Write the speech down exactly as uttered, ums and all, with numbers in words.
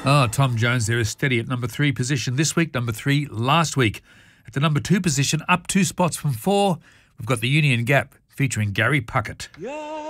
Oh, Tom Jones there is steady at number three position this week, number three last week. At the number two position, up two spots from four, we've got the Union Gap featuring Gary Puckett. Yeah.